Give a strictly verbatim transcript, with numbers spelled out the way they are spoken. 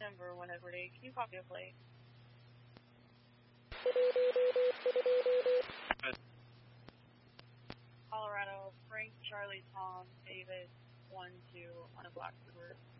Denver one Edward eight. Can you copy a plate? Colorado, Frank, Charlie, Tom, David, one two on a black Subaru.